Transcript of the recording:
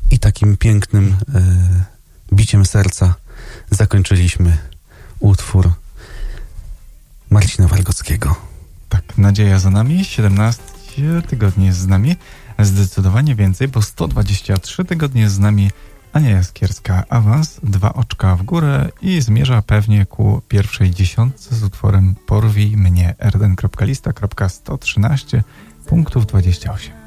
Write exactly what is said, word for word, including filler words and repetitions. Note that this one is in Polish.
I takim pięknym e, biciem serca zakończyliśmy utwór Marcina Wargockiego. Tak, nadzieja za nami, siedemnaście tygodni jest z nami, zdecydowanie więcej, bo sto dwadzieścia trzy tygodnie jest z nami Ania Jaskierska. Awans, dwa oczka w górę i zmierza pewnie ku pierwszej dziesiątce z utworem Porwij mnie, erden kropka lista kropka sto trzynaście punktów dwadzieścia osiem.